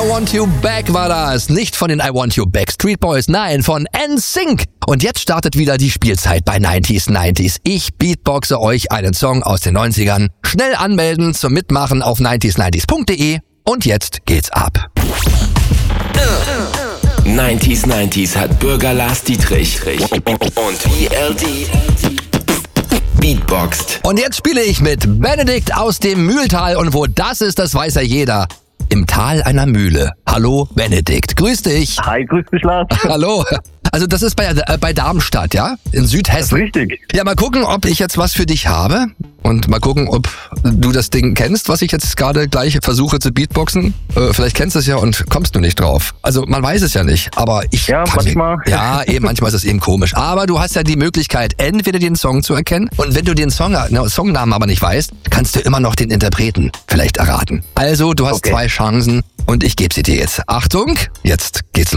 I Want You Back war das. Nicht von den I Want You Backstreet Boys, nein, von NSYNC. Und jetzt startet wieder die Spielzeit bei 90s. Ich beatboxe euch einen Song aus den 90ern. Schnell anmelden zum Mitmachen auf 90s90s.de. Und jetzt geht's ab. 90s hat Bürger Lars Dietrich und VLD beatboxt. Und jetzt spiele ich mit Benedikt aus dem Mühltal. Und wo das ist, das weiß ja jeder. Im Tal einer Mühle. Hallo Benedikt, grüß dich. Hi, grüß dich, Lars. Hallo. Also das ist bei Darmstadt, ja? In Südhessen. Richtig. Ja, mal gucken, ob ich jetzt was für dich habe. Und mal gucken, ob du das Ding kennst, was ich jetzt gerade gleich versuche zu beatboxen. Vielleicht kennst du es ja und kommst du nicht drauf. Also man weiß es ja nicht, aber ich Ja, kann manchmal. manchmal ist es eben komisch. Aber du hast ja die Möglichkeit, entweder den Song zu erkennen und wenn du den Songnamen aber nicht weißt, kannst du immer noch den Interpreten vielleicht erraten. Also du hast 2 Chancen und ich gebe sie dir jetzt. Achtung, jetzt geht's los.